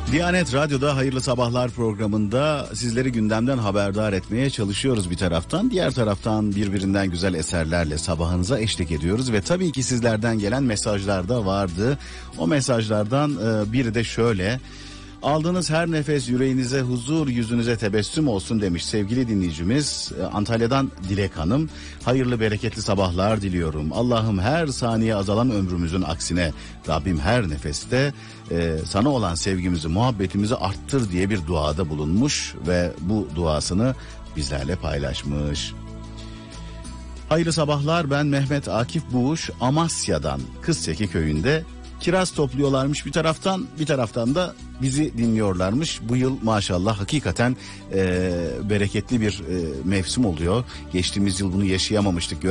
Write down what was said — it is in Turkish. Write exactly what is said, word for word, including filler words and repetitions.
Diyanet Radyo'da Hayırlı Sabahlar programında sizleri gündemden haberdar etmeye çalışıyoruz bir taraftan. Diğer taraftan birbirinden güzel eserlerle sabahınıza eşlik ediyoruz ve tabii ki sizlerden gelen mesajlar da vardı. O mesajlardan biri de şöyle: aldığınız her nefes yüreğinize huzur, yüzünüze tebessüm olsun demiş sevgili dinleyicimiz Antalya'dan Dilek Hanım. Hayırlı bereketli sabahlar diliyorum. Allah'ım her saniye azalan ömrümüzün aksine Rabbim her nefeste e, sana olan sevgimizi, muhabbetimizi arttır diye bir duada bulunmuş ve bu duasını bizlerle paylaşmış. Hayırlı sabahlar, ben Mehmet Akif Buğuş, Amasya'dan Kızseki köyünde kiraz topluyorlarmış bir taraftan, bir taraftan da bizi dinliyorlarmış. Bu yıl maşallah hakikaten e, bereketli bir e, mevsim oluyor. Geçtiğimiz yıl bunu yaşayamamıştık.